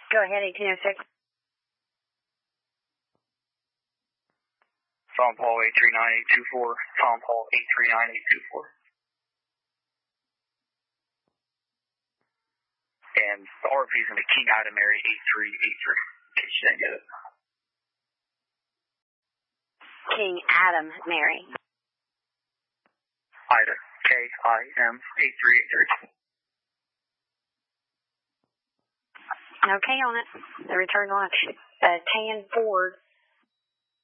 Go ahead, 1806. Tom Paul 839824. Tom Paul 839824. And the RV is going to be King Ida Mary 8383. In case you didn't get it. King Adam Mary. Ida. KIM 8383. Okay on it. The return launch. Tan Ford